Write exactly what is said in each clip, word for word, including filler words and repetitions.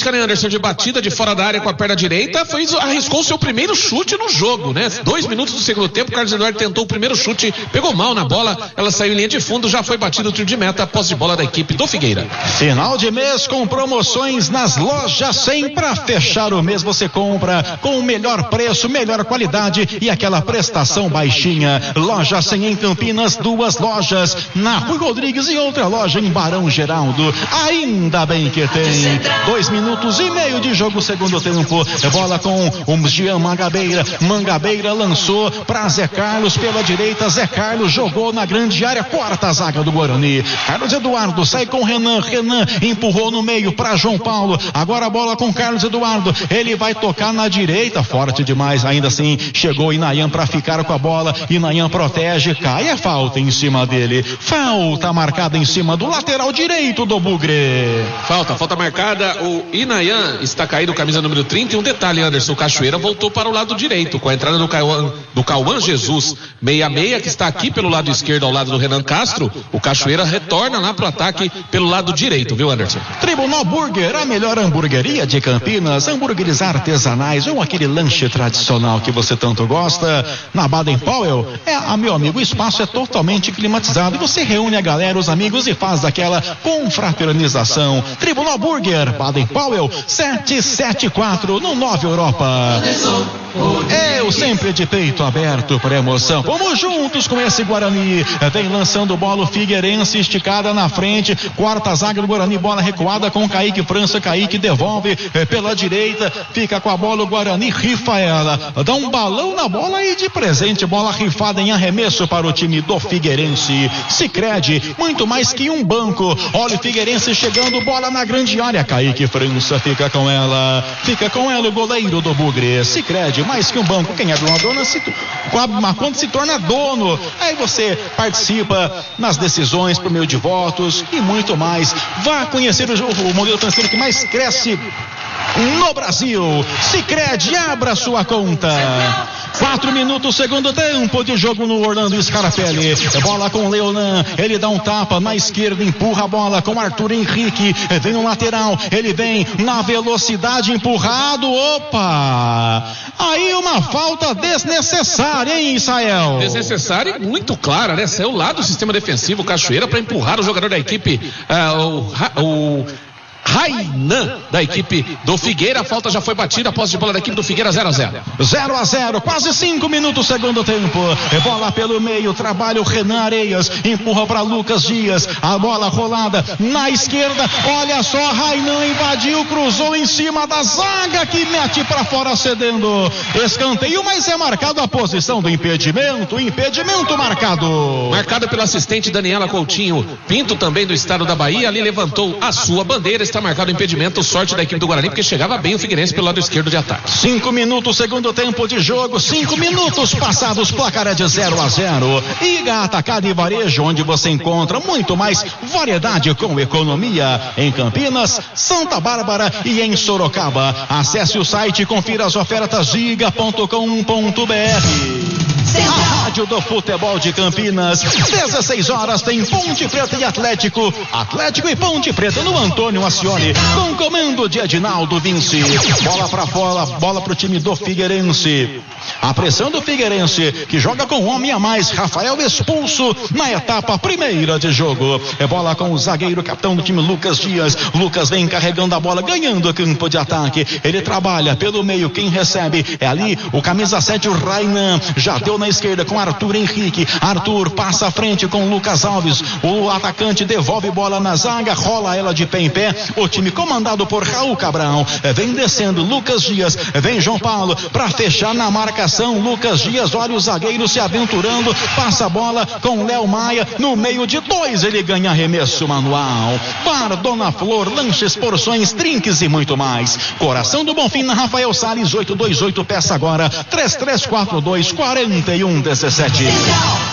característica, né, Anderson, de batida de fora da área com a perna direita, foi, arriscou seu primeiro chute no jogo, né? Dois minutos do segundo tempo, Carlos Eduardo tentou o primeiro chute, pegou mal na bola, ela saiu em linha de fundo, já foi batido o tiro de meta, posse de bola da equipe do Figueira. Final de mês com promoções nas lojas cem. Para fechar o mês você compra com o melhor preço, melhor qualidade e aquela prestação baixinha. Loja cem em Campinas, duas lojas, na Rui Rodrigues e outra loja em Barão Geraldo. Ainda bem que tem. Dois minutos e meio de jogo, segundo tempo. Bola com o Jean Mangabeira. Mangabeira lançou para Zé Carlos pela direita. Zé Carlos jogou na grande área, quarta a zaga do Guarani. Carlos Eduardo sai com Renan. Renan empurrou no meio para João Paulo. Agora a bola com Carlos Eduardo. Ele vai tocar na direita, forte demais. Ainda assim chegou Inayan para ficar com a bola. Inayan protege, cai a falta em cima dele. Falta marcada em cima do lateral direito do Bugre. Falta, falta marcada. O Inayan está caído, camisa número trinta. E um detalhe, Anderson, o Cachoeira voltou para o lado direito, com a entrada do Cauã, do Cauã Jesus, meia meia, que está aqui pelo lado esquerdo, ao lado do Renan Castro. O Cachoeira retorna lá para o ataque pelo lado direito, viu, Anderson? Tribunal Burger, a melhor hamburgueria de Campinas, hambúrgueres artesanais ou aquele lanche tradicional que você tanto gosta. Na Baden Powell, é, a meu amigo, o espaço é totalmente climatizado e você reúne a galera, os amigos e faz daquela confraternização. Tribunal Burger, Baden Powell, sete sete quatro no Nova Europa. Eu sempre de peito aberto para emoção. Vamos juntos com esse Guarani. Vem lançando bola o Figueirense, esticada na frente. Quarta zaga do Guarani, bola recuada com Kaique França. Kaique devolve eh, pela direita. Fica com a bola o Guarani, rifa ela. Dá um balão na bola e de presente, bola rifada em arremesso para o time do Figueirense. Sicredi, muito mais que um banco. Olha o Figueirense chegando, bola na grande área. Kaique França fica com ela. Fica com ela o goleiro do Bugre. Sicredi, mais que um banco. Quem é dona dona se, uma conta se torna dono. Aí você participa nas decisões por meio de votos e muito mais. Vá conhecer o, o modelo financeiro que mais cresce no Brasil. Sicredi, abra sua conta. Quatro minutos, segundo tempo de jogo no Orlando Scarpelli. Bola com Leonan, ele dá um tapa na esquerda, empurra a bola com Arthur Henrique. Vem no lateral, ele vem na velocidade, empurrado. Opa! Aí uma falta desnecessária, hein, Israel? Desnecessária e muito clara, né? Saiu lá do sistema defensivo Cachoeira para empurrar o jogador da equipe, uh, o, o Rainan, da equipe do Figueira. A falta já foi batida, a posse de bola da equipe do Figueira, zero a zero. zero a zero, quase cinco minutos, segundo tempo. Bola pelo meio, trabalha o Renan Areias, empurra para Lucas Dias. A bola rolada na esquerda. Olha só, Rainan invadiu, cruzou em cima da zaga que mete para fora, cedendo escanteio, mas é marcado a posição do impedimento. Impedimento marcado. Marcado pelo assistente Daniela Coutinho Pinto, também do estado da Bahia. Ali levantou a sua bandeira. Está marcado o impedimento, sorte da equipe do Guarani, porque chegava bem o Figueirense pelo lado esquerdo de ataque. Cinco minutos, segundo tempo de jogo. Cinco minutos passados, placar é de zero a zero. Iga Atacado e Varejo, onde você encontra muito mais variedade com economia em Campinas, Santa Bárbara e em Sorocaba. Acesse o site e confira as ofertas iga ponto com ponto br. A rádio do futebol de Campinas, dezesseis horas, tem Ponte Preta e Atlético. Atlético e Ponte Preta no Antônio Ascioli, com comando de Edinaldo Vinci. Bola pra fora, bola pro time do Figueirense. A pressão do Figueirense, que joga com um homem a mais. Rafael expulso na etapa primeira de jogo. É bola com o zagueiro, capitão do time, Lucas Dias. Lucas vem carregando a bola, ganhando o campo de ataque. Ele trabalha pelo meio, quem recebe é ali o camisa sete, o Rainan. Já deu na esquerda com Arthur Henrique. Arthur passa à frente com Lucas Alves. O atacante devolve bola na zaga, rola ela de pé em pé. O time comandado por Raul Cabral vem descendo. Lucas Dias, vem João Paulo para fechar na marcação. Lucas Dias, olha o zagueiro se aventurando, passa a bola com Léo Maia no meio de dois. Ele ganha arremesso manual. Bar Dona Flor, lanches, porções, drinks e muito mais. Coração do Bonfim, na Rafael Salles oito dois oito, peça agora três três quatro dois, quatro um um sete.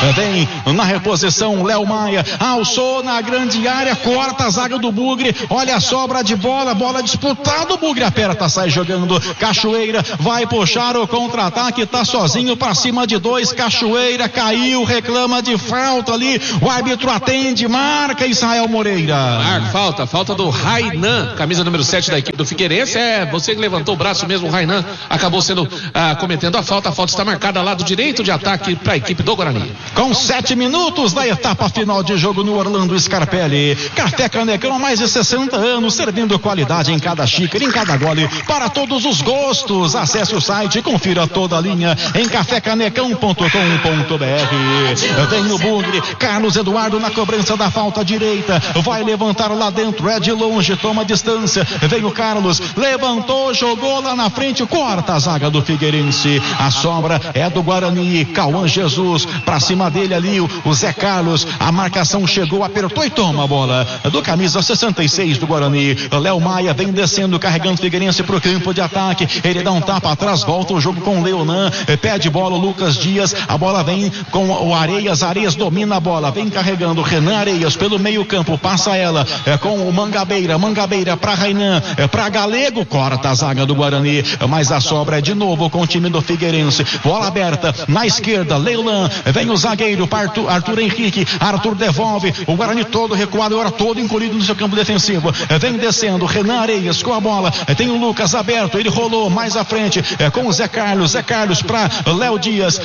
Vem na reposição Léo Maia, alçou na grande área, corta a zaga do Bugre, olha a sobra de bola, bola disputada, o Bugre aperta, sai jogando, Cachoeira vai puxar o contra-ataque, tá sozinho pra cima de dois, Cachoeira caiu, reclama de falta ali, o árbitro atende, marca Israel Moreira. Marca, falta, falta do Rainan, camisa número sete da equipe do Figueirense, é, você que levantou o braço mesmo, o Rainan acabou sendo, ah, cometendo a falta, a falta está marcada ao lado direito de ataque para a equipe do Guarani. Com sete minutos da etapa final de jogo no Orlando Scarpelli, Café Canecão há mais de sessenta anos, servindo qualidade em cada xícara, em cada gole, para todos os gostos. Acesse o site e confira toda a linha em café canecão ponto com ponto b r. Vem no Bugre, Carlos Eduardo na cobrança da falta direita, vai levantar lá dentro, é de longe, toma distância, vem o Carlos, levantou, jogou lá na frente, corta a zaga do Figueirense, a sobra é do Guarani, Cauã Jesus, pra cima dele ali o, o Zé Carlos, a marcação chegou, apertou e toma a bola do camisa sessenta e seis do Guarani, Léo Maia vem descendo, carregando o Figueirense pro campo de ataque, ele dá um tapa atrás, volta o jogo com o Leonan, pede bola o Lucas Dias, a bola vem com o Areias, Areias domina a bola, vem carregando Renan Areias pelo meio campo, passa ela é, com o Mangabeira, Mangabeira pra Rainan, é, pra Galego, corta a zaga do Guarani, mas a sobra é de novo com o time do Figueirense, bola aberta na esquerda, Leilan, vem o zagueiro para Arthur, Arthur Henrique, Arthur devolve, o Guarani todo recuado, agora todo encolhido no seu campo defensivo, vem descendo, Renan Areias com a bola, tem o Lucas aberto, ele rolou mais à frente, é, com o Zé Carlos, Zé Carlos para Léo Dias,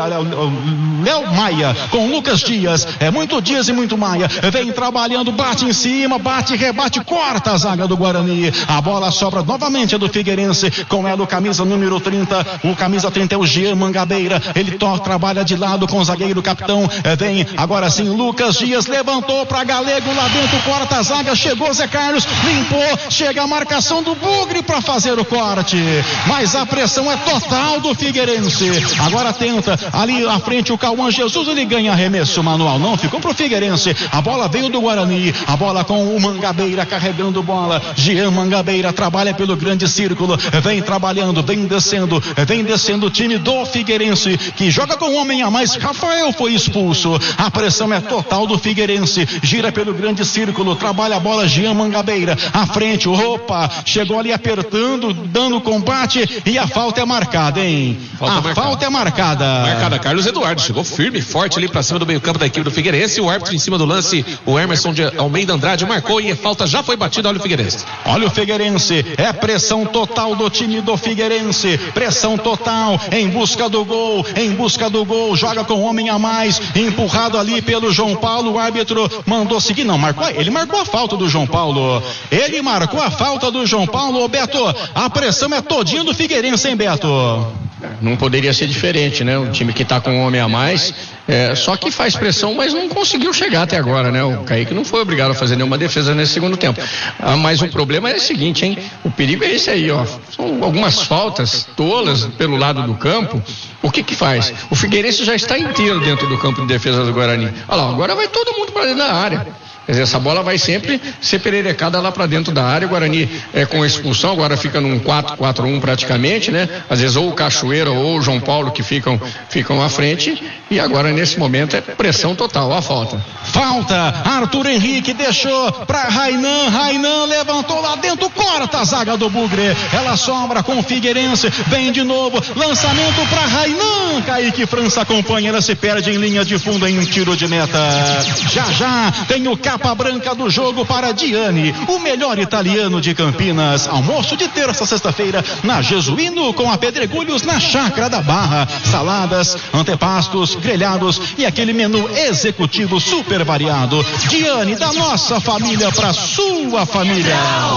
Léo Maia, com o Lucas Dias, é muito Dias e muito Maia, vem trabalhando, bate em cima, bate, rebate, corta a zaga do Guarani, a bola sobra novamente é do Figueirense, com ela o camisa número trinta, o camisa trinta é o Jean Mangabeira, ele toca, trabalha de lado com o zagueiro capitão, é, vem agora sim Lucas Dias, levantou para Galego lá dentro, corta a zaga, chegou Zé Carlos, limpou, chega a marcação do Bugre para fazer o corte, mas a pressão é total do Figueirense, agora tenta ali à frente o Cauã Jesus, ele ganha arremesso manual, não ficou pro Figueirense, a bola veio do Guarani, a bola com o Mangabeira carregando bola, Jean Mangabeira trabalha pelo grande círculo, vem trabalhando, vem descendo, vem descendo o time do Figueirense, que joga com um homem a mais, Rafael foi expulso, a pressão é total do Figueirense, gira pelo grande círculo, trabalha a bola Jean Mangabeira, à frente, opa, chegou ali apertando, dando combate e a falta é marcada, hein? Falta a marcada. falta é marcada. Marcada, Carlos Eduardo, chegou firme e forte ali pra cima do meio campo da equipe do Figueirense, o árbitro em cima do lance, o Emerson de Almeida Andrade marcou e a falta já foi batida, olha o Figueirense. Olha o Figueirense, é pressão total do time do Figueirense, pressão total, em busca do gol, em busca do gol, joga com homem a mais, empurrado ali pelo João Paulo, o árbitro mandou seguir, não, marcou, ele marcou a falta do João Paulo, ele marcou a falta do João Paulo, ô Beto, a pressão é todinha do Figueirense, hein, Beto? Não poderia ser diferente, né? O time que está com um homem a mais, é, só que faz pressão, mas não conseguiu chegar até agora, né? O Kaique não foi obrigado a fazer nenhuma defesa nesse segundo tempo. Ah, mas o problema é o seguinte, hein? O perigo é esse aí, ó. São algumas faltas tolas pelo lado do campo. O que que faz? O Figueirense já está inteiro dentro do campo de defesa do Guarani. Olha lá, agora vai todo mundo para dentro da área. Quer dizer, essa bola vai sempre ser pererecada lá para dentro da área. O Guarani é com expulsão, agora fica num quatro quatro um praticamente, né? Às vezes ou o Cachoeira ou o João Paulo que ficam, ficam à frente. E agora nesse momento é pressão total, a falta. Falta, Arthur Henrique deixou para Rainan, Rainan levantou lá dentro, corta a zaga do Bugre. Ela sobra com o Figueirense, vem de novo, lançamento para Rainan. Kaique França acompanha, ela se perde em linha de fundo em um tiro de meta. Já já tem o capa branca do jogo para Diane, o melhor italiano de Campinas. Almoço de terça a sexta-feira na Jesuíno com a Pedregulhos na Chácara da Barra. Saladas, antepastos, grelhados e aquele menu executivo super variado. Diane, da nossa família para sua família.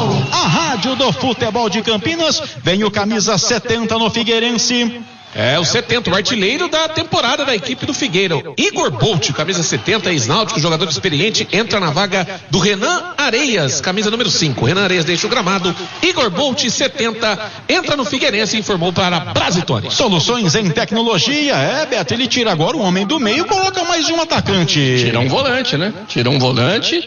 A rádio do futebol de Campinas, vem o camisa setenta no Figueirense. É, o setenta, o artilheiro da temporada da equipe do Figueiro. Igor Bolt, camisa setenta, ex-náutico, jogador experiente, entra na vaga do Renan Areias, camisa número cinco. Renan Areias deixa o gramado. Igor Bolt, setenta, entra no Figueirense e informou para Brasitone. Soluções em tecnologia, é, Beto, ele tira agora o homem do meio, coloca mais um atacante. Tira um volante, né? Tira um volante,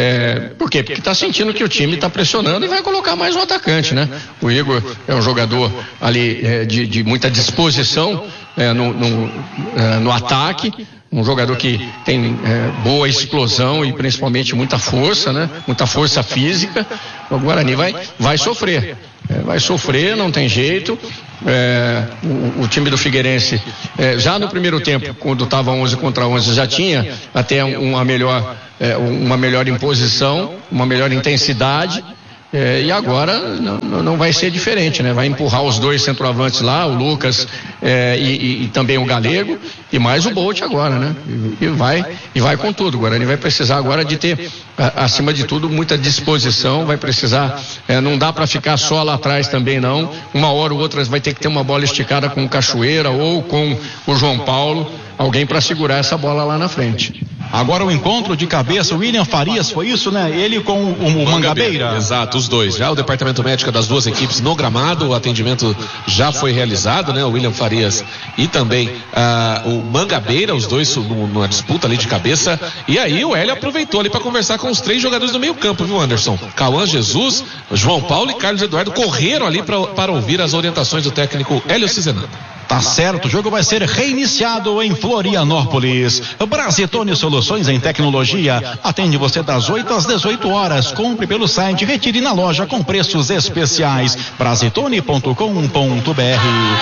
é, por quê? Porque tá sentindo que o time tá pressionando e vai colocar mais um atacante, né? O Igor é um jogador ali é, de, de muita disposição. É, no, no, é, no ataque, Um jogador que tem é, boa explosão e principalmente muita força, né? Muita força física. O Guarani vai, vai sofrer. É, vai sofrer, não tem jeito. É, o, o time do Figueirense, é, já no primeiro tempo, quando estava onze contra onze, já tinha até uma melhor, é, uma melhor imposição, uma melhor intensidade. É, e agora não, não vai ser diferente, né? Vai empurrar os dois centroavantes lá, o Lucas é, e, e, e também o Galego, e mais o Bolt agora, né? E, e vai e vai com tudo. O Guarani vai precisar agora de ter, a, acima de tudo, muita disposição. Vai precisar, é, não dá para ficar só lá atrás também não. Uma hora ou outra vai ter que ter uma bola esticada com o Cachoeira ou com o João Paulo, alguém para segurar essa bola lá na frente. Agora o encontro de cabeça, o William Farias, foi isso, né? Ele com o, o Mangabeira. Mangabeira. Exato, os dois. Já o departamento médico das duas equipes no gramado, o atendimento já foi realizado, né? O William Farias e também ah, o Mangabeira, os dois numa disputa ali de cabeça. E aí o Hélio aproveitou ali para conversar com os três jogadores do meio campo, viu, Anderson? Cauã Jesus, João Paulo e Carlos Eduardo correram ali pra, para ouvir as orientações do técnico Hélio Cizenando. Tá certo, o jogo vai ser reiniciado em Florianópolis. Brasitone Soluções em Tecnologia. Atende você das oito às dezoito horas. Compre pelo site, retire na loja com preços especiais. brasitone ponto com ponto br.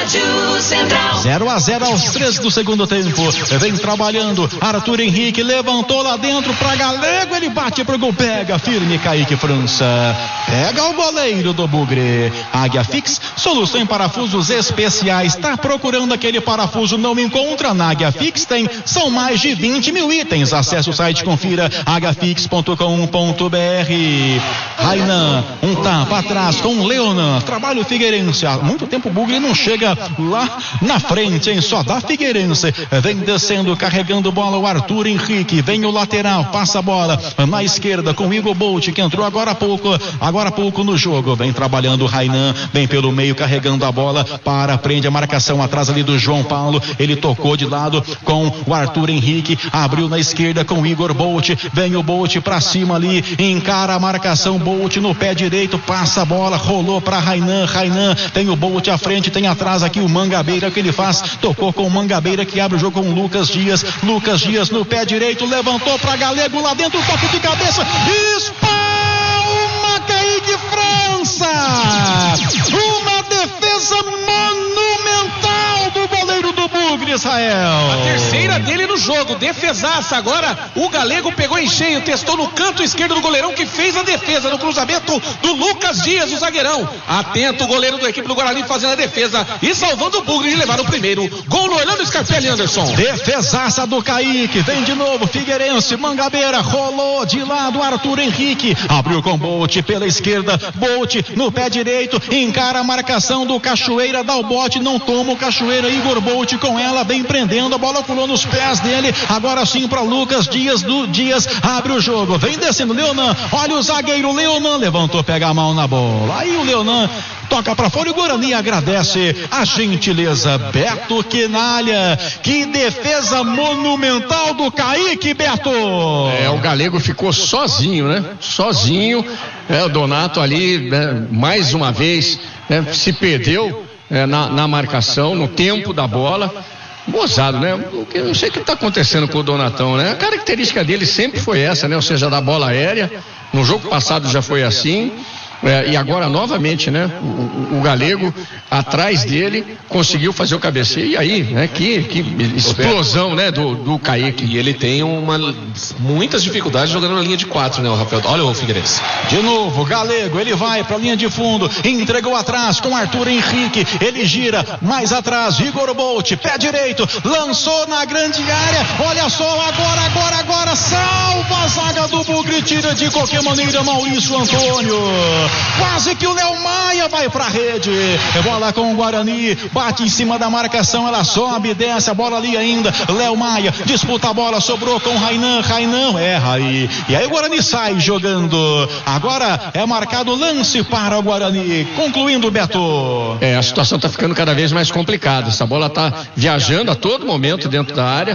zero a zero aos três do segundo tempo. Vem trabalhando. Arthur Henrique levantou lá dentro para Galego. Ele bate pro gol. Pega firme Kaique França. Pega o goleiro do Bugre. Águia Fix, solução em parafusos especiais. Tá procurando Procurando aquele parafuso, não encontra? Na Águia Fix tem, são mais de vinte mil itens. Acesse o site, confira águia fix ponto com ponto br. Rainan, um tapa atrás com Leonan, trabalho Figueirense. Há muito tempo o Bugre não chega lá na frente, hein? Só dá Figueirense. Vem descendo, carregando bola o Arthur Henrique, vem o lateral, passa a bola na esquerda com o Igor Bolt, que entrou agora há pouco, agora há pouco no jogo. Vem trabalhando o Rainan, vem pelo meio, carregando a bola, para, prende a marcação atrás ali do João Paulo, ele tocou de lado com o Arthur Henrique, abriu na esquerda com o Igor Bolt, vem o Bolt pra cima ali, encara a marcação, Bolt no pé direito, passa a bola, rolou pra Rainan, Rainan, tem o Bolt à frente, tem atrás aqui o Mangabeira, que ele faz, tocou com o Mangabeira, que abre o jogo com o Lucas Dias, Lucas Dias no pé direito, levantou pra Galego lá dentro, toque de cabeça, espalma Kaique França, uma defesa monumental do goleiro do Bugre, Israel. A terceira dele no jogo, defesaça. Agora o Galego pegou em cheio, testou no canto esquerdo do goleirão, que fez a defesa no cruzamento do Lucas Dias, o zagueirão. Atento o goleiro da equipe do Guarani fazendo a defesa e salvando o Bugre de levar o primeiro gol no Orlando Scarpelli, Anderson. Defesaça do Kaique, vem de novo Figueirense, Mangabeira, rolou de lado Arthur Henrique, abriu com Bolt pela esquerda, Bolt no pé direito, encara a marcação do Cachoeira, dá o bote, não toma o Cachoeira, Igor Bolt com ela, vem prendendo, a bola pulou nos pés dele, agora sim para Lucas Dias, do Dias abre o jogo, vem descendo Leonan, olha o zagueiro Leonan, levantou, pega a mão na bola, aí o Leonan toca pra fora e o Guarani agradece a gentileza. Beto Quinalha, que defesa monumental do Kaique, Beto. É, o Galego ficou sozinho, né? Sozinho, é, o Donato ali, né, mais uma vez, né, se perdeu é, na, na marcação, no tempo da bola. Gozado, né? Eu não sei o que está acontecendo com o Donatão, né? A característica dele sempre foi essa, né? Ou seja, da bola aérea. No jogo passado já foi assim. É, e agora novamente, né? O, o, o Galego atrás dele conseguiu fazer o cabeceio. E aí, né? Que, que explosão, né? Do, do Kaique. E ele tem uma, muitas dificuldades jogando na linha de quatro, né? O Rafael. Olha o Figueirense. De novo, Galego, ele vai pra linha de fundo, entregou atrás com Arthur Henrique, ele gira mais atrás, Igor Bolt, pé direito, lançou na grande área, olha só, agora, agora, agora, salva a zaga do Bugre, tira de qualquer maneira Maurício Antônio. Quase que o Léo Maia vai pra rede. Bola com o Guarani, bate em cima da marcação, ela sobe, desce a bola ali ainda. Léo Maia disputa a bola, sobrou com o Rainan. Rainan erra aí. E aí o Guarani sai jogando. Agora é marcado lance para o Guarani. Concluindo, Beto. É, a situação tá ficando cada vez mais complicada. Essa bola tá viajando a todo momento dentro da área.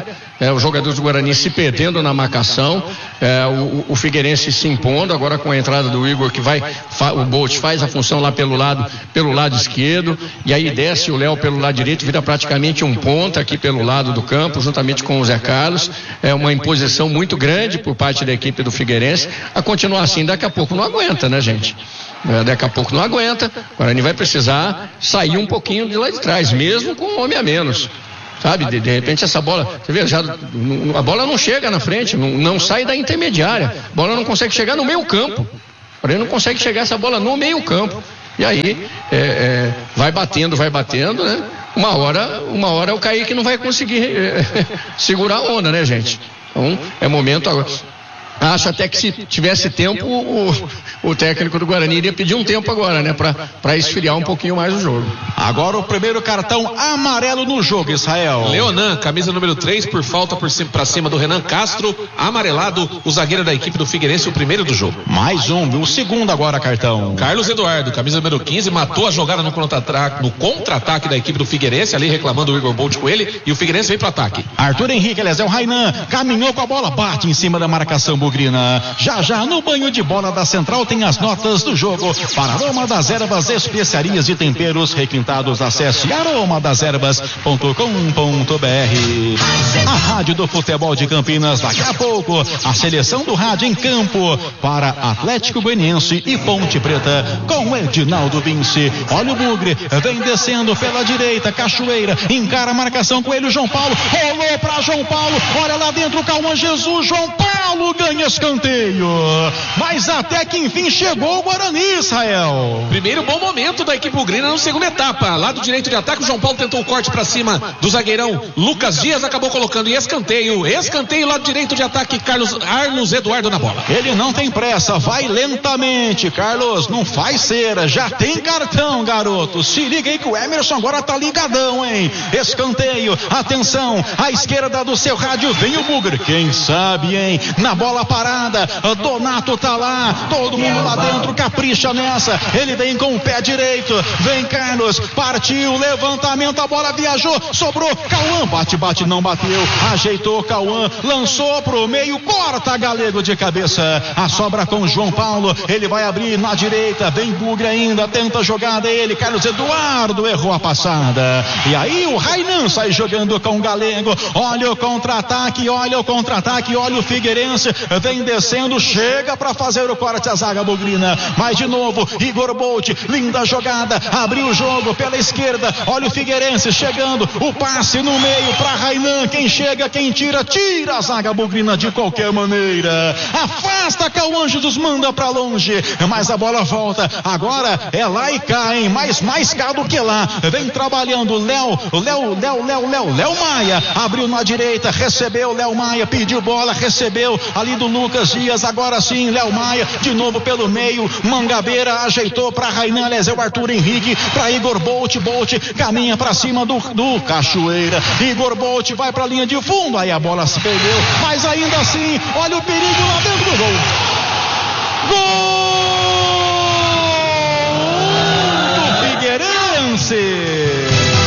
é, os jogadores do Guarani se perdendo na marcação, é, o, o Figueirense se impondo, agora com a entrada do Igor, que vai, fa, o Bolt faz a função lá pelo lado, pelo lado esquerdo, e aí desce o Léo pelo lado direito, vira praticamente um ponta aqui pelo lado do campo, juntamente com o Zé Carlos. É uma imposição muito grande por parte da equipe do Figueirense. A continuar assim, daqui a pouco não aguenta, né, gente? É, daqui a pouco não aguenta, o Guarani vai precisar sair um pouquinho de lá de trás, mesmo com um homem a menos. Sabe, de, de repente essa bola, você vê, já, a bola não chega na frente, não, não sai da intermediária, a bola não consegue chegar no meio campo, ele não consegue chegar essa bola no meio campo, e aí é, é, vai batendo, vai batendo, né? Uma hora, uma hora o Kaique não vai conseguir é, segurar a onda, né, gente? Então é momento agora. Acho até que se tivesse tempo, o, o técnico do Guarani iria pedir um tempo agora, né? Para esfriar um pouquinho mais o jogo. Agora o primeiro cartão amarelo no jogo, Israel. Leonan, camisa número três, por falta por cima, pra cima do Renan Castro, amarelado, o zagueiro da equipe do Figueirense, o primeiro do jogo. Mais um, o segundo agora cartão. Carlos Eduardo, camisa número quinze, matou a jogada no contra-ataque, no contra-ataque da equipe do Figueirense, ali reclamando o Igor Bolt com ele, e o Figueirense vem pro ataque. Arthur Henrique, aliás, é o Rainan, caminhou com a bola, bate em cima da marcação bugrina. Já já no banho de bola da Central tem as notas do jogo. Para Aroma das Ervas, especiarias e temperos requintados, acesse aroma das ervas ponto com ponto b r. A Rádio do Futebol de Campinas, daqui a pouco a seleção do rádio em campo para Atlético Goianiense e Ponte Preta com Edinaldo Vinci. Olha o Bugre, vem descendo pela direita, Cachoeira, encara a marcação com ele, o João Paulo, rolou para João Paulo, olha lá dentro o Cauã Jesus, João Paulo ganha escanteio, mas até que enfim chegou o Guarani, Israel. Primeiro bom momento da equipe bugrina na segunda etapa, lado direito de ataque, o João Paulo tentou o corte para cima do zagueirão Lucas Dias, acabou colocando em escanteio, escanteio lado direito de ataque, Carlos Arlos Eduardo na bola. Ele não tem pressa, vai lentamente, Carlos, não faz cera, já tem cartão, garoto, se liga aí que o Emerson agora tá ligadão, hein? Escanteio, atenção, à esquerda do seu rádio vem o Bugre, quem sabe, hein? Na bola parada, Donato tá lá, todo mundo lá dentro capricha nessa, ele vem com o pé direito, vem Carlos, partiu, levantamento, a bola viajou, sobrou, Cauã, bate, bate, não bateu, ajeitou Cauã, lançou pro meio, corta Galego de cabeça, a sobra com João Paulo, ele vai abrir na direita, vem Bugre ainda, tenta a jogada ele, Carlos Eduardo errou a passada, e aí o Rainan sai jogando com o Galego, olha o contra-ataque, olha o contra-ataque, olha o Figueirense, vem descendo, chega para fazer o corte a zaga bugrina, mas de novo Igor Bolt, linda jogada, abriu o jogo pela esquerda, olha o Figueirense chegando, o passe no meio para Rainan, quem chega, quem tira, tira a zaga bugrina de qualquer maneira, afasta Cauã Jesus, manda para longe, mas a bola volta, agora é lá e cá, hein, mais, mais cá do que lá, vem trabalhando Léo, Léo, Léo, Léo, Léo, Léo Maia, abriu na direita, recebeu Léo Maia, pediu bola, recebeu ali do Lucas Dias, agora sim, Léo Maia, de novo pelo meio, Mangabeira ajeitou para Rainan, aliás, é o Arthur Henrique, para Igor Bolt, Bolt caminha para cima do, do Cachoeira, Igor Bolt vai para a linha de fundo, aí a bola se perdeu, mas ainda assim, olha o perigo lá dentro do gol. Gol do Figueirense.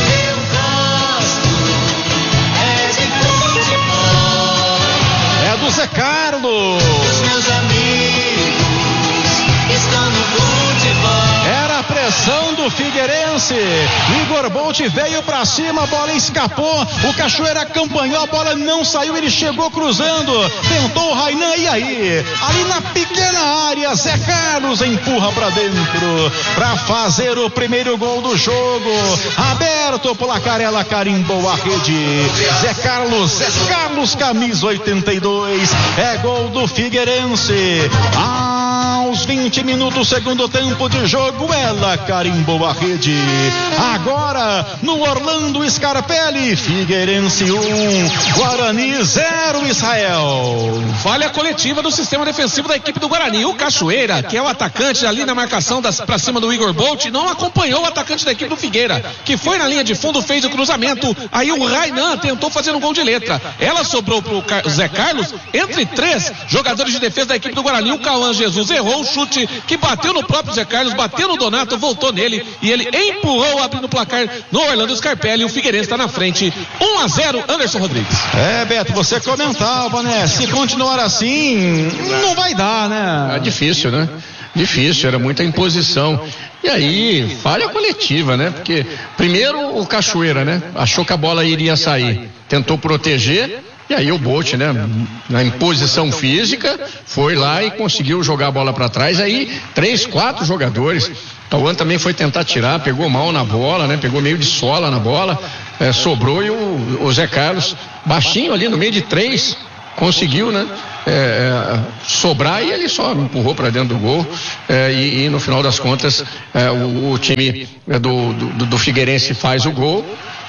Do Zé Carlos. Os meus amigos estão no futebol. Era a pressão do Figueirense. Igor Bolt veio pra cima, a bola escapou. O Cachoeira acompanhou, a bola não saiu, ele chegou cruzando. Tentou o Rainan, e aí? Ali na pequena área, Zé Carlos empurra pra dentro pra fazer o primeiro gol do jogo. Aberto o placar, ela carimbou a rede. Zé Carlos, Zé Carlos, camisa oitenta e dois. É gol do Figueirense. Aos vinte minutos, segundo tempo de jogo, ela carimbou a rede. Agora, no Orlando Scarpelli, Figueirense um, Guarani zero, Israel. Falha coletiva do sistema defensivo da equipe do Guarani. O Cachoeira, que é o atacante ali na marcação das, pra cima do Igor Bolt, não acompanhou o atacante da equipe do Figueira, que foi na linha de fundo, fez o cruzamento. Aí o Rainan tentou fazer um gol de letra. Ela sobrou pro Car- Zé Carlos, entre três jogadores de defesa da equipe do Guarani. O Cauã Jesus errou, errou um chute que bateu no próprio Zé Carlos, bateu no Donato, voltou nele e ele empurrou, abrindo o placar no Orlando Scarpelli. O Figueirense está na frente, um a zero, Anderson Rodrigues. É, Beto, você comentava, né? Se continuar assim, não vai dar, né? É difícil, né? Difícil, era muita imposição. E aí, falha coletiva, né? Porque, primeiro, o Cachoeira, né? Achou que a bola iria sair, tentou proteger, e aí o Bolt, né? Na imposição física, foi lá e conseguiu jogar a bola para trás. Aí, três, quatro jogadores. Tauan também foi tentar tirar, pegou mal na bola, né? Pegou meio de sola na bola, é, sobrou e o, o Zé Carlos, baixinho ali no meio de três, conseguiu, né? É, é, sobrar e ele só empurrou para dentro do gol, é, e, e no final das contas é, o, o time do, do, do Figueirense faz o gol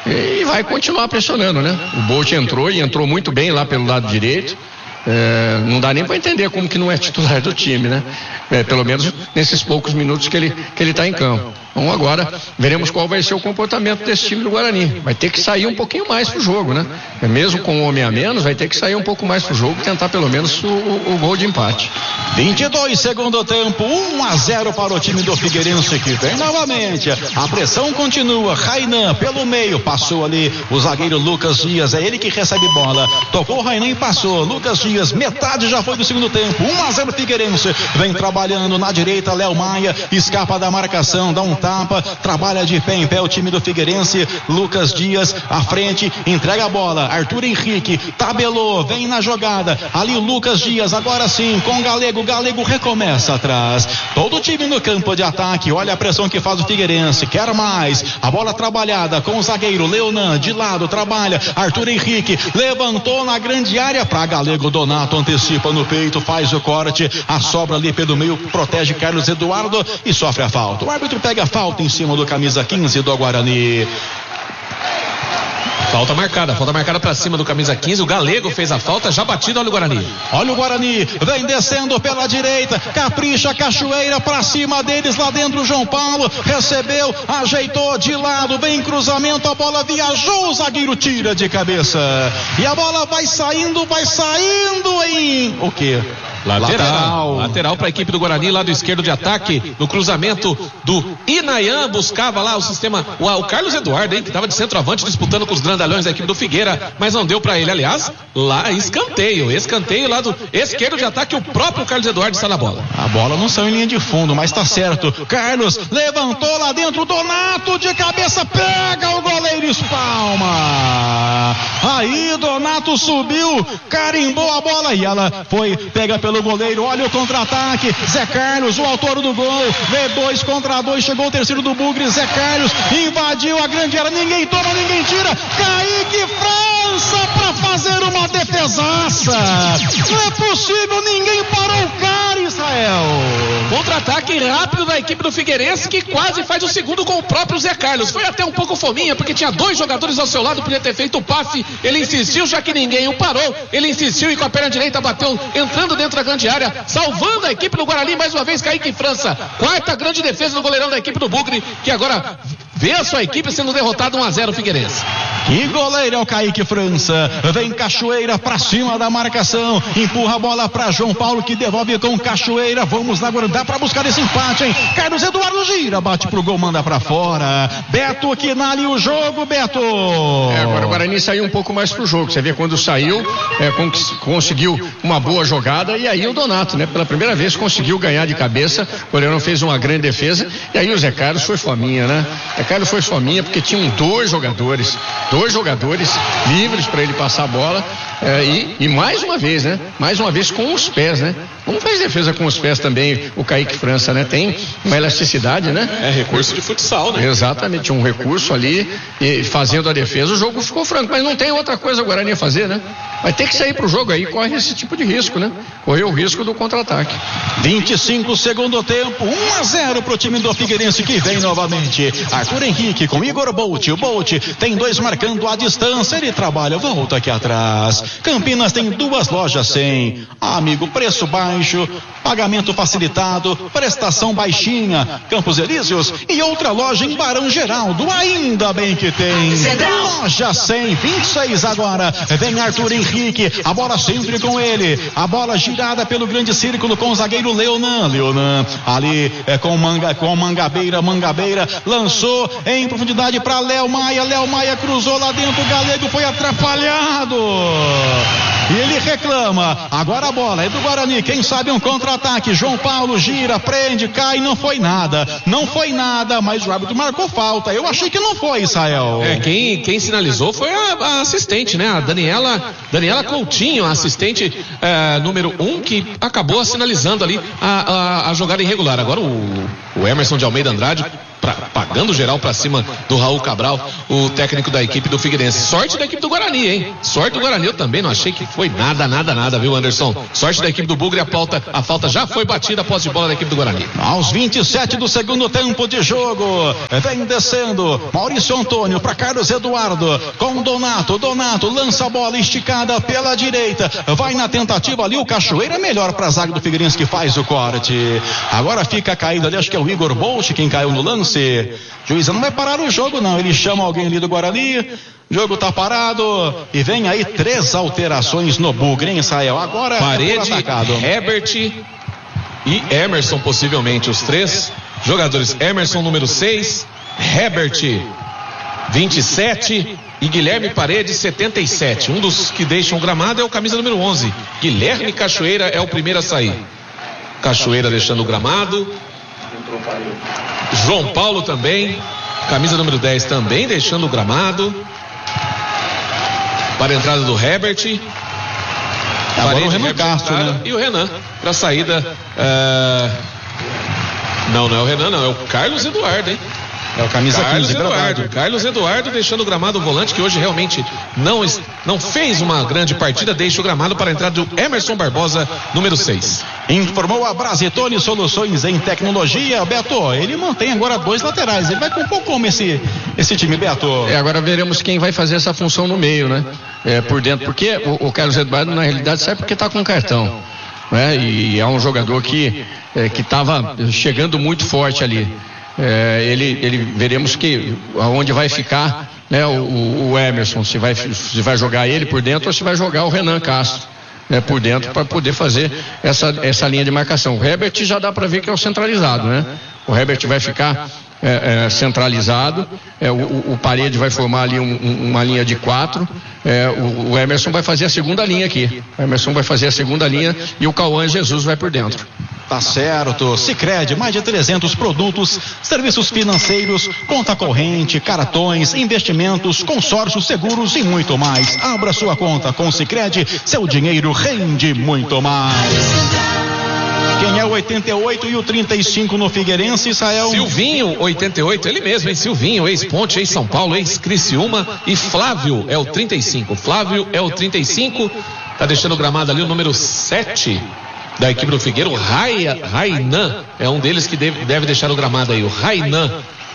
e vai continuar pressionando, né? O Bolt entrou e entrou muito bem lá pelo lado direito. É, não dá nem para entender como que não é titular do time, né? É, pelo menos nesses poucos minutos que ele que ele está em campo. Então agora veremos qual vai ser o comportamento desse time do Guarani. Vai ter que sair um pouquinho mais pro jogo, né? Mesmo com um homem a menos, vai ter que sair um pouco mais pro jogo, tentar pelo menos o, o, o gol de empate. vinte e dois segundo tempo, um a zero para o time do Figueirense, que vem novamente. A pressão continua. Rainan pelo meio, passou ali o zagueiro Lucas Dias, é ele que recebe bola. Tocou o Rainan e passou. Lucas Dias, metade já foi do segundo tempo. um a zero Figueirense. Vem trabalhando na direita, Léo Maia, escapa da marcação, dá um tapa, trabalha de pé em pé o time do Figueirense. Lucas Dias à frente, entrega a bola. Arthur Henrique tabelou, vem na jogada. Ali o Lucas Dias, agora sim, com o Galego. Galego recomeça atrás. Todo o time no campo de ataque. Olha a pressão que faz o Figueirense. Quer mais. A bola trabalhada com o zagueiro Leonan de lado, trabalha. Arthur Henrique levantou na grande área para Galego. Donato antecipa no peito, faz o corte. A sobra ali pelo meio, protege Carlos Eduardo e sofre a falta. O árbitro pega a falta em cima do camisa quinze do Guarani. Falta marcada, falta marcada pra cima do camisa quinze. O Galego fez a falta, já batido. Olha o Guarani. Olha o Guarani, vem descendo pela direita. Capricha, Cachoeira pra cima deles. Lá dentro o João Paulo recebeu, ajeitou de lado. Vem cruzamento, a bola viajou. O zagueiro tira de cabeça. E a bola vai saindo, vai saindo em... O quê? Lateral, lateral para a equipe do Guarani, lado esquerdo de ataque, no cruzamento do Inayan, buscava lá o sistema, o, o Carlos Eduardo, hein, que estava de centroavante disputando com os grandalhões da equipe do Figueira, mas não deu para ele. Aliás, lá escanteio, escanteio lado esquerdo de ataque, o próprio Carlos Eduardo está na bola. A bola não saiu em linha de fundo, mas tá certo. Carlos levantou lá dentro, Donato de cabeça, pega o goleiro, espalma. Aí Donato subiu, carimbou a bola e ela foi pega pelo goleiro. Olha o contra-ataque, Zé Carlos, o autor do gol, vê dois contra dois, chegou o terceiro do Bugre. Zé Carlos invadiu a grande área, ninguém toma, ninguém tira. Kaique França pra fazer uma defesaça. Não é possível, ninguém parou o cara, Israel. Contra-ataque rápido da equipe do Figueirense, que quase faz o segundo com o próprio Zé Carlos. Foi até um pouco fominha, porque tinha dois jogadores ao seu lado, podia ter feito o passe. Ele insistiu, já que ninguém o parou. Ele insistiu e com a perna direita bateu, entrando dentro da grande área, salvando a equipe do Guarani. Mais uma vez, Kaique França. Quarta grande defesa do goleirão da equipe do Bugre, que agora vê a sua equipe sendo derrotada um a zero Figueirense. Que goleiro é o Kaique França. Vem Cachoeira pra cima da marcação. Empurra a bola pra João Paulo, que devolve com Cachoeira. Vamos lá, agora dá pra buscar esse empate, hein? Carlos Eduardo gira, bate pro gol, manda pra fora. Beto que nali o jogo, Beto. É, agora o Guarani saiu um pouco mais pro jogo. Você vê quando saiu, é, conseguiu uma boa jogada. E aí o Donato, né? Pela primeira vez conseguiu ganhar de cabeça. O goleirão fez uma grande defesa. E aí o Zé Carlos foi fominha, né? Zé Carlos foi fominha porque tinham dois jogadores. Dois jogadores livres para ele passar a bola, é, e, e mais uma vez, né? Mais uma vez com os pés, né? Como faz defesa com os pés também o Kaique França, né? Tem uma elasticidade, né? É recurso de futsal, né? Exatamente, um recurso ali, e fazendo a defesa, o jogo ficou franco, mas não tem outra coisa o Guarani a fazer, né? Vai ter que sair pro jogo aí, corre esse tipo de risco, né? Correu o risco do contra-ataque. vinte e cinco segundo tempo, um a zero pro time do Figueirense, que vem novamente. Arthur Henrique com Igor Bolt. O Bolt tem dois marcando a distância, ele trabalha, volta aqui atrás. Campinas tem duas lojas cem. Amigo, preço baixo, pagamento facilitado, prestação baixinha. Campos Elíseos e outra loja em Barão Geraldo. Ainda bem que tem. Loja cem, vinte e seis agora. Vem Arthur Henrique, a bola sempre com ele. A bola girada pelo grande círculo com o zagueiro Leonan. Leonan ali é, com, manga, com Mangabeira. Mangabeira lançou em profundidade para Léo Maia. Léo Maia cruzou lá dentro. O Galego foi atrapalhado. E ele reclama. Agora a bola é do Guarani. Quem sabe um contra-ataque. João Paulo gira, prende, cai. Não foi nada. Não foi nada, mas o árbitro marcou falta. Eu achei que não foi, Israel. É, quem, quem sinalizou foi a, a assistente, né? A Daniela, Daniela Coutinho, a assistente é, número um, que acabou sinalizando ali a, a, a jogada irregular. Agora o, o Emerson de Almeida Andrade Pra, pagando geral pra cima do Raul Cabral, o técnico da equipe do Figueirense. Sorte da equipe do Guarani, hein? Sorte do Guarani, eu também não achei que foi nada, nada, nada, viu, Anderson? Sorte da equipe do Bugre, a falta, a falta já foi batida, a posse de bola da equipe do Guarani. Aos vinte e sete do segundo tempo de jogo, vem descendo Maurício Antônio para Carlos Eduardo, com Donato, Donato lança a bola esticada pela direita, vai na tentativa ali, o Cachoeira melhor pra zaga do Figueirense que faz o corte. Agora fica caído ali, acho que é o Igor Bolt quem caiu no lance. Juiz não vai parar o jogo não, ele chama alguém ali do Guarani, o jogo tá parado e vem aí três alterações no Bugre, hein, Israel? Agora Parede, é Herbert e Emerson possivelmente, os três jogadores. Emerson número seis, Herbert vinte e sete e Guilherme Paredes setenta e sete. Um dos que deixam o gramado é o camisa número onze, Guilherme Cachoeira é o primeiro a sair. Cachoeira deixando o gramado. João Paulo também, camisa número dez também deixando o gramado. Para a entrada do Herbert. Agora o Renan Castro, né? E o Renan para a saída. Uh... Não, não é o Renan, não, é o Carlos Eduardo, hein? É o camisa Carlos quinze, Eduardo, verdade. Carlos Eduardo deixando o gramado, o volante que hoje realmente não, não fez uma grande partida, deixa o gramado para a entrada do Emerson Barbosa, número seis. Informou a Brasitone Soluções em Tecnologia. Beto, ele mantém agora dois laterais, ele vai compor como esse, esse time, Beto? É, agora veremos quem vai fazer essa função no meio, né? É, por dentro, porque o, o Carlos Eduardo na realidade sai porque está com cartão, né? E é um jogador que é, que estava chegando muito forte ali. É, ele, ele veremos que aonde vai ficar, né, o, o Emerson, se vai, se vai jogar ele por dentro ou se vai jogar o Renan Castro, né, por dentro, para poder fazer essa, essa linha de marcação. O Herbert já dá para ver que é o centralizado, né? O Herbert vai ficar é, é, centralizado, é, o, o Parede vai formar ali um, um, uma linha de quatro, é, o, o Emerson vai fazer a segunda linha aqui, o Emerson vai fazer a segunda linha e o Cauã Jesus vai por dentro. Tá certo. Sicredi, mais de trezentos produtos, serviços financeiros, conta corrente, cartões, investimentos, consórcios, seguros e muito mais. Abra sua conta com o Sicredi, seu dinheiro rende muito mais. Quem é o oitenta e oito e o trinta e cinco no Figueirense, Israel? Silvinho, oitenta e oito, ele mesmo, hein? Silvinho, ex-Ponte, ex-São Paulo, ex-Criciúma. E Flávio é o trinta e cinco. Flávio é o trinta e cinco. Tá deixando o gramado ali o número sete da equipe do Figueiro. Raia, Rainan é um deles que deve, deve deixar o gramado aí. O Rainan.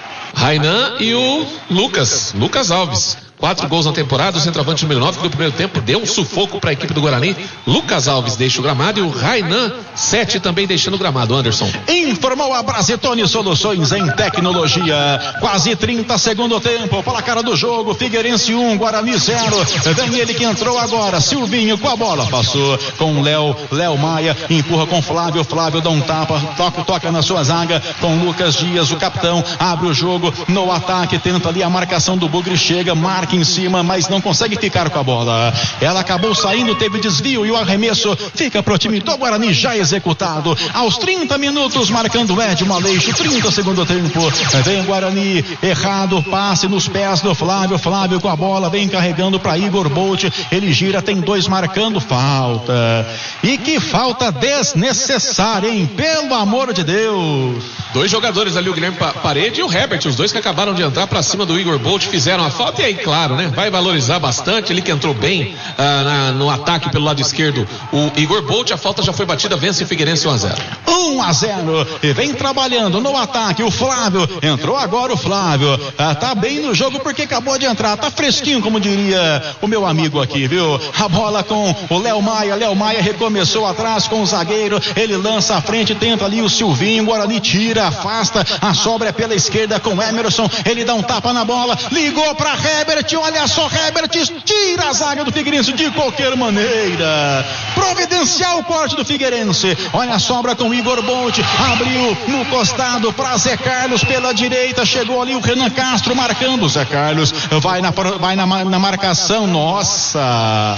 Rainan e o Lucas, Lucas Alves. Quatro gols na temporada, o centroavante número nove, que no primeiro tempo deu um sufoco para a equipe do Guarani. Lucas Alves deixa o gramado e o Rainan, sete, também deixando o gramado. Anderson. Informou a Brasitone Soluções em Tecnologia. Quase trinta segundo tempo, placar do jogo, Figueirense um, Guarani zero. Vem ele que entrou agora, Silvinho com a bola, passou com Léo, Léo Maia, empurra com Flávio, Flávio dá um tapa, toca, toca na sua zaga, com Lucas Dias, o capitão, abre o jogo no ataque, tenta ali a marcação do Bugre, chega, marca em cima, mas não consegue ficar com a bola. Ela acabou saindo, teve desvio e o arremesso fica pro time do Guarani já executado. Aos trinta minutos, marcando Edmo Aleixo, trinta segundo tempo. Vem o Guarani, errado, passe nos pés do Flávio. Flávio com a bola, vem carregando para Igor Bolt. Ele gira, tem dois marcando, falta. E que falta desnecessária, hein? Pelo amor de Deus. Dois jogadores ali, o Guilherme Parede e o Herbert, os dois que acabaram de entrar para cima do Igor Bolt, fizeram a falta e aí, claro, claro, né? Vai valorizar bastante, ele que entrou bem ah, na, no ataque pelo lado esquerdo, o Igor Bolt, a falta já foi batida, vence o Figueirense um a zero. um a zero, e vem trabalhando no ataque o Flávio, entrou agora o Flávio, ah, tá bem no jogo porque acabou de entrar, tá fresquinho, como diria o meu amigo aqui, viu? A bola com o Léo Maia, Léo Maia recomeçou atrás com o zagueiro, ele lança à frente, tenta ali o Silvinho, Guarani tira, afasta, a sobra é pela esquerda com o Emerson, ele dá um tapa na bola, ligou pra Herbert, olha só, Herbert tira a zaga do Figueirense de qualquer maneira, providencial o corte do Figueirense, olha a sobra com o Igor Bolt, abriu no costado pra Zé Carlos pela direita, chegou ali o Renan Castro marcando, Zé Carlos vai na, vai na, na marcação, nossa,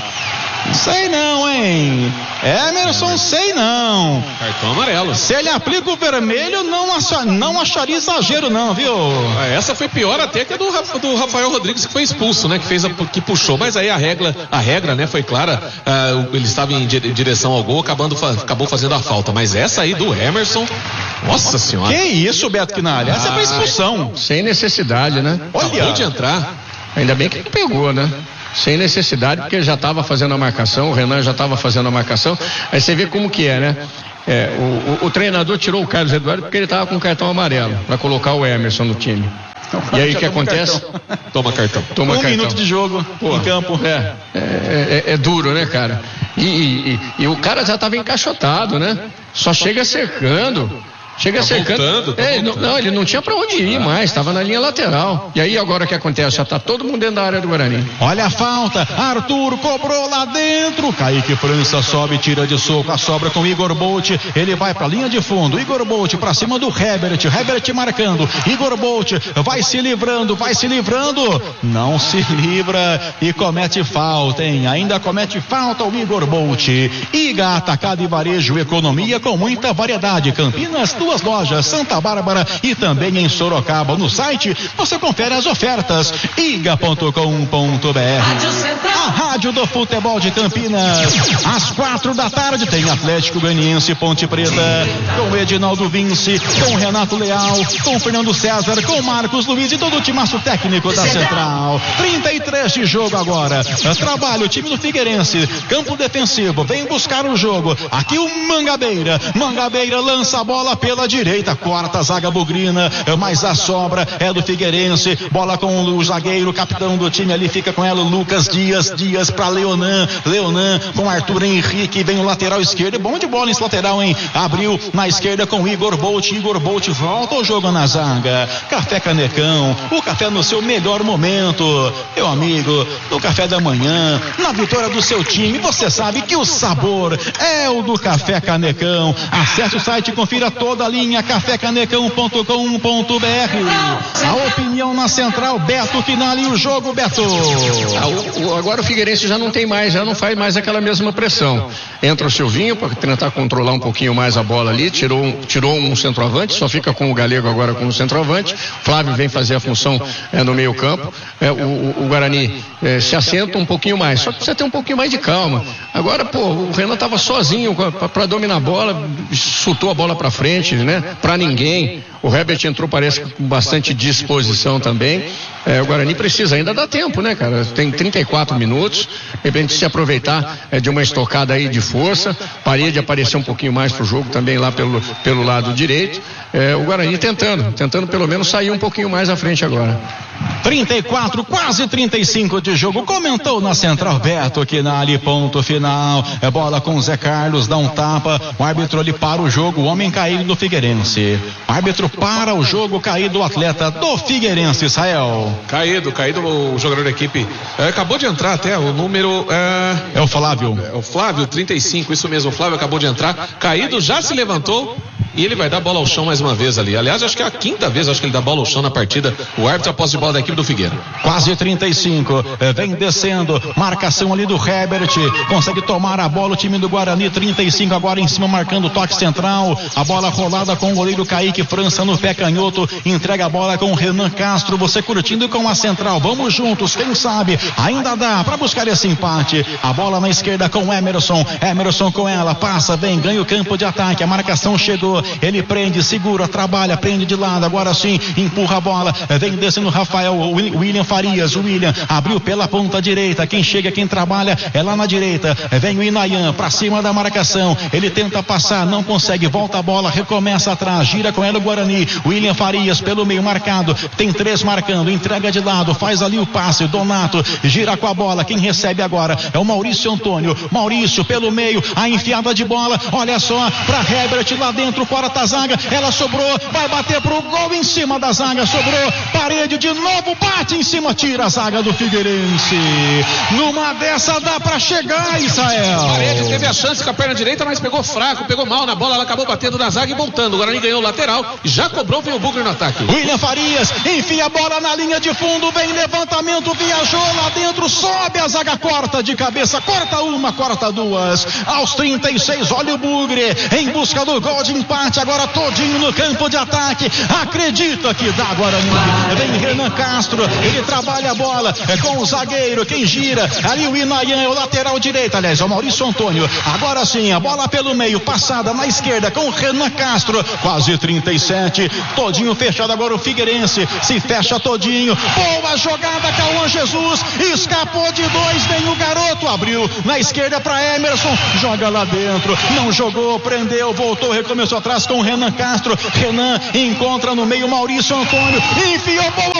sei não, hein? Emerson, sei não. Cartão amarelo. Se ele aplica o vermelho, não, acha, não acharia exagero não, viu? Essa foi pior até que a do, do Rafael Rodrigues, que foi expulso, né? Que fez a, que puxou, mas aí a regra, a regra, né, foi clara. Uh, ele estava em direção ao gol, acabando, acabou fazendo a falta. Mas essa aí do Emerson, nossa senhora. Que isso, Beto Quinalha? Essa ah, foi expulsão. Sem necessidade, né? Olha. Acabou de entrar. Ainda bem que ele pegou, né? Sem necessidade, porque ele já estava fazendo a marcação, o Renan já estava fazendo a marcação. Aí você vê como que é, né? É, o, o, o treinador tirou o Carlos Eduardo porque ele estava com cartão amarelo para colocar o Emerson no time. E aí o que acontece? Cartão. Toma cartão. Toma um cartão. minuto de jogo Pô, em campo. É, é, é, é duro, né, cara? E, e, e, e o cara já estava encaixotado, né? Só chega cercando. Chega tá cercando. Voltando, tá é, não, não, ele não tinha pra onde ir mais, estava na linha lateral. E aí agora o que acontece? Já tá todo mundo dentro da área do Guarani. Olha a falta, Arthur cobrou lá dentro. Kaique França sobe, tira de soco, a sobra com Igor Bolt. Ele vai pra linha de fundo. Igor Bolt pra cima do Herbert. Herbert marcando. Igor Bolt vai se livrando, vai se livrando. Não se livra e comete falta, hein? Ainda comete falta o Igor Bolt. Iga Atacado e Varejo, economia com muita variedade. Campinas, duas lojas, Santa Bárbara e também em Sorocaba. No site você confere as ofertas iga ponto com ponto br. A rádio do futebol de Campinas. Às quatro da tarde tem Atlético Goianiense Ponte Preta, com Edinaldo Vinci, com Renato Leal, com Fernando César, com Marcos Luiz e todo o timaço técnico da Central. trinta e três de jogo agora. Trabalha o time do Figueirense, campo defensivo, vem buscar o jogo. Aqui o Mangabeira, Mangabeira lança a bola pela pela direita, corta a zaga bugrina, mas a sobra é do Figueirense, bola com o zagueiro, capitão do time ali, fica com ela o Lucas Dias, Dias pra Leonan, Leonan com Arthur Henrique, vem o lateral esquerdo, bom de bola esse lateral, hein? Abriu na esquerda com Igor Bolt, Igor Bolt volta o jogo na zaga. Café Canecão, o café no seu melhor momento, meu amigo, no café da manhã, na vitória do seu time, você sabe que o sabor é o do Café Canecão. Acesse o site e confira toda a linha café canecão ponto com ponto br. A opinião na Central, Beto Quinalha e o jogo, Beto. Ah, o, o, agora o Figueirense já não tem mais, já não faz mais aquela mesma pressão. Entra o Silvinho para tentar controlar um pouquinho mais a bola ali, tirou, tirou um centroavante, só fica com o Galego agora com o centroavante. Flávio vem fazer a função é, no meio campo. É, o, o, o Guarani é, se assenta um pouquinho mais, só que precisa ter um pouquinho mais de calma. Agora, pô, o Renan estava sozinho para dominar a bola, chutou a bola para frente, né? Para ninguém. O Herbert entrou, parece, com bastante disposição também. É, o Guarani precisa ainda dar tempo, né, cara? Tem trinta e quatro minutos. De repente se aproveitar é, de uma estocada aí de força. Parede aparecer um pouquinho mais pro jogo também lá pelo, pelo lado direito. É, o Guarani tentando, tentando pelo menos sair um pouquinho mais à frente agora. trinta e quatro, quase trinta e cinco de jogo. Comentou na Central Beto Quinalha, ponto final. É bola com o Zé Carlos, dá um tapa. O árbitro ali para o jogo. O homem caído do Figueirense. O árbitro para o jogo, caído o atleta do Figueirense, Israel. Caído, caído o jogador da equipe. É, acabou de entrar até o número. É, é o Flávio. É o Flávio, trinta e cinco, isso mesmo. O Flávio acabou de entrar. Caído, já se levantou. E ele vai dar bola ao chão mais uma vez ali. Aliás, acho que é a quinta vez acho que ele dá bola ao chão na partida. O árbitro após de bola da equipe do Figueira. Quase trinta e cinco. Vem descendo. Marcação ali do Herbert. Consegue tomar a bola o time do Guarani. trinta e cinco agora em cima, marcando o toque central. A bola rolada com o goleiro Kaique França no pé canhoto. Entrega a bola com o Renan Castro. Você curtindo com a Central. Vamos juntos. Quem sabe ainda dá para buscar esse empate. A bola na esquerda com o Emerson. Emerson com ela. Passa, vem, ganha o campo de ataque. A marcação chegou. ele prende, segura, trabalha, prende de lado, agora sim, empurra a bola, vem descendo o Rafael, o William Farias, o William abriu pela ponta direita, quem chega, quem trabalha é lá na direita, vem o Inayan pra cima da marcação, ele tenta passar, não consegue, volta a bola, recomeça atrás, gira com ela o Guarani, William Farias pelo meio marcado, tem três marcando, entrega de lado, faz ali o passe, Donato gira com a bola, quem recebe agora é o Maurício Antônio, Maurício pelo meio, a enfiada de bola, olha só, pra Herbert lá dentro, fora da zaga, ela sobrou, vai bater pro gol em cima da zaga, sobrou, parede de novo, bate em cima, tira a zaga do Figueirense, numa dessa dá pra chegar, Israel. Paredes teve a chance com a perna direita, mas pegou fraco, pegou mal na bola, ela acabou batendo na zaga e voltando, o Guarani ganhou o lateral, já cobrou, vem o Bugre no ataque. William Farias, enfia a bola na linha de fundo, vem levantamento, viajou lá dentro, sobe a zaga, corta de cabeça, corta uma, corta duas, aos trinta e seis, olha o Bugre, em busca do gol de empate, agora todinho no campo de ataque, acredita que dá Guarani, vem Renan Castro, ele trabalha a bola, é com o zagueiro, quem gira, ali o Inayan é o lateral direito, aliás, é o Maurício Antônio, agora sim, a bola pelo meio, passada na esquerda com o Renan Castro, quase trinta e sete, todinho fechado, agora o Figueirense, se fecha todinho, boa jogada, Cauã Jesus, escapou de dois, vem o garoto, abriu na esquerda para Emerson, joga lá dentro, não jogou, prendeu, voltou, recomeçou atrás com o Renan Castro, Renan encontra no meio Maurício Antônio, enfiou bola